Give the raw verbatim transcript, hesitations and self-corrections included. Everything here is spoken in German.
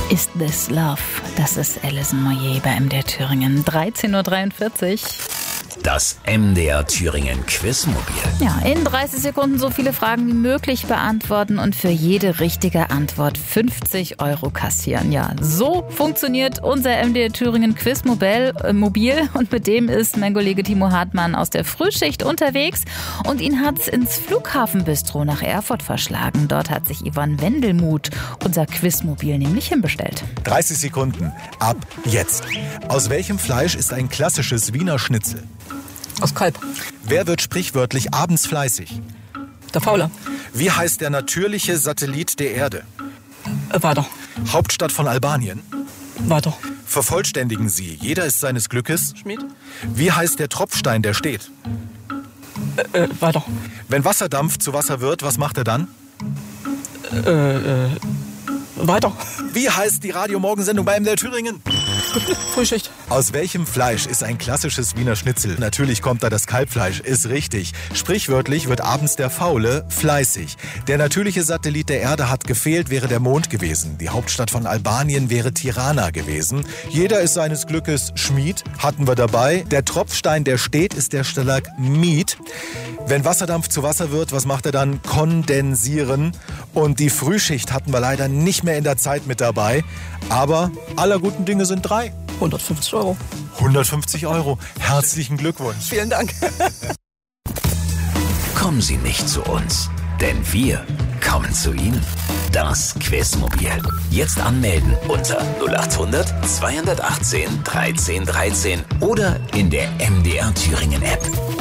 Is This Love? Das ist Alison Moyet bei M D R Thüringen. dreizehn Uhr dreiundvierzig. Das M D R Thüringen Quizmobil. Ja, in dreißig Sekunden so viele Fragen wie möglich beantworten und für jede richtige Antwort fünfzig Euro kassieren. Ja, so funktioniert unser M D R Thüringen Quizmobil äh, mobil und mit dem ist mein Kollege Timo Hartmann aus der Frühschicht unterwegs und ihn hat's ins Flughafenbistro nach Erfurt verschlagen. Dort hat sich Yvonne Wendelmuth unser Quizmobil nämlich hinbestellt. dreißig Sekunden ab jetzt. Aus welchem Fleisch ist ein klassisches Wiener Schnitzel? Aus Kalb. Wer wird sprichwörtlich abends fleißig? Der Fauler. Wie heißt der natürliche Satellit der Erde? Äh, weiter. Hauptstadt von Albanien? Weiter. Vervollständigen Sie. Jeder ist seines Glückes. Schmied. Wie heißt der Tropfstein, der steht? Äh, äh, weiter. Wenn Wasserdampf zu Wasser wird, was macht er dann? Äh, äh, weiter. Wie heißt die Radio-Morgensendung bei M D R Thüringen? Frühschicht. Aus welchem Fleisch ist ein klassisches Wiener Schnitzel? Natürlich kommt da das Kalbfleisch, ist richtig. Sprichwörtlich wird abends der Faule fleißig. Der natürliche Satellit der Erde hat gefehlt, wäre der Mond gewesen. Die Hauptstadt von Albanien wäre Tirana gewesen. Jeder ist seines Glückes Schmied, hatten wir dabei. Der Tropfstein, der steht, ist der Stalagmit. Wenn Wasserdampf zu Wasser wird, was macht er dann? Kondensieren. Und die Frühschicht hatten wir leider nicht mehr in der Zeit mit dabei. Aber aller guten Dinge sind drei. hundertfünfzig Euro. hundertfünfzig Euro. Herzlichen Glückwunsch. Vielen Dank. Kommen Sie nicht zu uns, denn wir kommen zu Ihnen. Das Quizmobil. Jetzt anmelden unter null acht hundert zweihundertachtzehn dreizehn dreizehn oder in der M D R Thüringen App.